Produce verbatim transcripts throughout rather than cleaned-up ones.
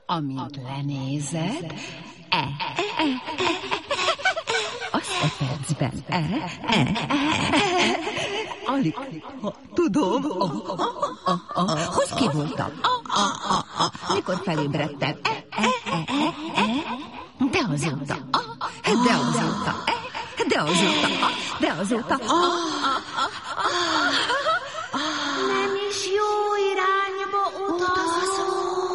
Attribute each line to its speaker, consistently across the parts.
Speaker 1: amint lenézed, e, e, e, e, azt a percben, e, e, e, alig, tudom, hoz ki voltam, mikor felébredtem, e, e, e, e, de azóta, de azóta, de azóta, de azóta,
Speaker 2: nem is jó irányba utazol.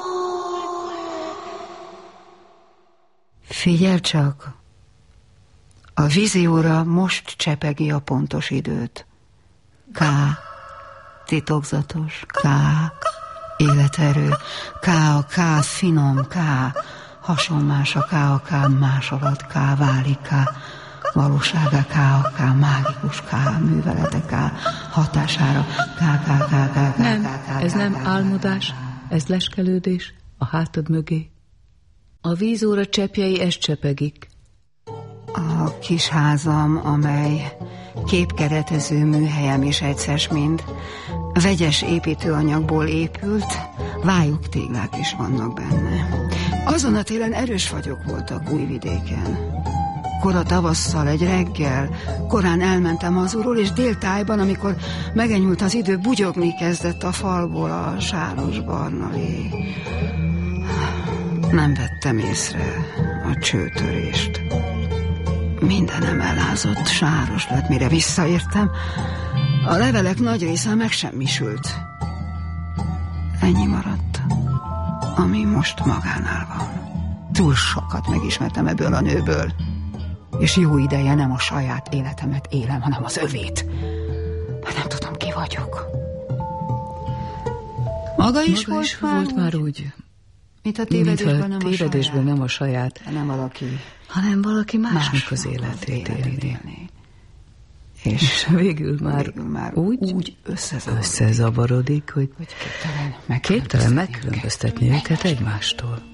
Speaker 3: Figyelj csak! A vízióra most csepegi a pontos időt. K. Titokzatos. K. Életerő. K. A K. Finom. K. Hasonmás a K. A K. Másolat. K. Válik. K. Valósága. K. A K. Mágikus. K. Művelete. K. Hatására. K. K. K. K. K.
Speaker 4: Nem, ez nem álmodás, ez leskelődés a hátad mögé. A vízóra cseppjei ezt csepegik.
Speaker 3: A kis házam, amely képkeretező műhelyem és egyszer mind, vegyes építőanyagból épült, vályuk téglák is vannak benne. Azon a télen erős fagyok voltak Újvidéken. Kora tavasszal egy reggel, korán elmentem hazulról, és déltájban, amikor megenyult az idő, bugyogni kezdett a falból a sáros barna lé. Nem vettem észre a csőtörést. Mindenem elázott, sáros lett, mire visszaértem. A levelek nagy része megsemmisült. Ennyi maradt, ami most magánál van. Túl sokat megismertem ebből a nőből, és jó ideje nem a saját életemet élem, hanem az övét. Mert nem tudom, ki vagyok. Maga is,
Speaker 4: Maga
Speaker 3: volt,
Speaker 4: is
Speaker 3: már,
Speaker 4: volt már úgy,
Speaker 3: mint a tévedésben, nem,
Speaker 4: tévedésben nem a saját,
Speaker 3: hanem valaki,
Speaker 4: hanem valaki másnak az életét élni. És, és végül már, végül már úgy, úgy összezavarodik, összezavarodik hogy, hogy képtelen megkülönböztetni őket egymástól.